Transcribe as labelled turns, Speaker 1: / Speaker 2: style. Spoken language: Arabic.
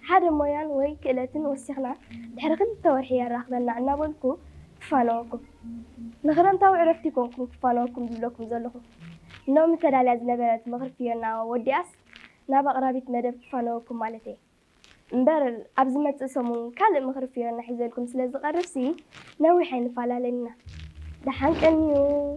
Speaker 1: حدا مويان وي كلاتن وسخنا دحرخن توحي راخدنا عنا بلكو فانوكم نغران تاو عرفتيكم فانوكم بلوكم زلكم نوم تدالي زنبرت مغرفينا ودياس نابا قرابيت مدب فانوكم مالتي مبرر أبزمت سمون كل مغرفينا حيزلكم سلازق الرفسي نوي حين فالا لنا دحان كنيو